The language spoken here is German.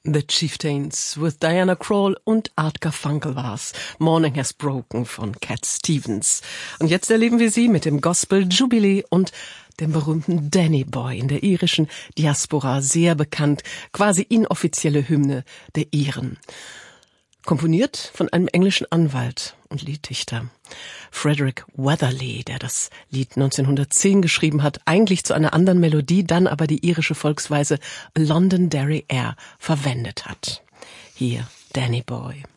The Chieftains with Diana Krall und Art Garfunkel war's. Morning Has Broken von Cat Stevens. Und jetzt erleben wir sie mit dem Gospel Jubilee und dem berühmten Danny Boy in der irischen Diaspora sehr bekannt, quasi inoffizielle Hymne der Iren. Komponiert von einem englischen Anwalt und Lieddichter, Frederick Weatherly, der das Lied 1910 geschrieben hat, eigentlich zu einer anderen Melodie, dann aber die irische Volksweise Londonderry Air verwendet hat. Hier Danny Boy.